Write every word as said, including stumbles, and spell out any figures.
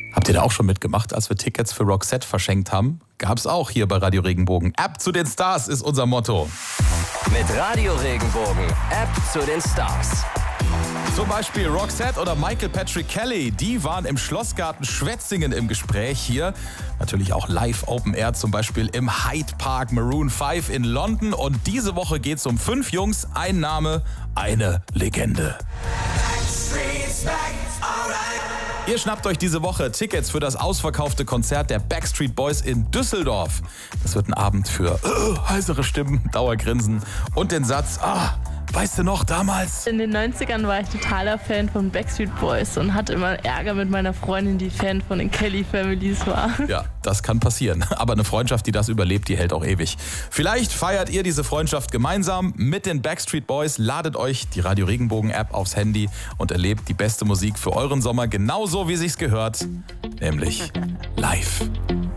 Habt ihr da auch schon mitgemacht, als wir Tickets für Roxette verschenkt haben? Gab's auch hier bei Radio Regenbogen. Ab zu den Stars ist unser Motto. Mit Radio Regenbogen, ab zu den Stars. Zum Beispiel Roxette oder Michael Patrick Kelly, die waren im Schlossgarten Schwetzingen im Gespräch hier. Natürlich auch live Open Air, zum Beispiel im Hyde Park Maroon fünf in London. Und diese Woche geht's um fünf Jungs, ein Name, eine Legende. Ihr schnappt euch diese Woche Tickets für das ausverkaufte Konzert der Backstreet Boys in Düsseldorf. Das wird ein Abend für uh, heisere Stimmen, Dauergrinsen und den Satz, ah, weißt du noch, damals? In den neunzigern war ich totaler Fan von Backstreet Boys und hatte immer Ärger mit meiner Freundin, die Fan von den Kelly Families war. Ja, das kann passieren. Aber eine Freundschaft, die das überlebt, die hält auch ewig. Vielleicht feiert ihr diese Freundschaft gemeinsam mit den Backstreet Boys. Ladet euch die Radio Regenbogen App aufs Handy und erlebt die beste Musik für euren Sommer genauso, wie sich's gehört, nämlich live.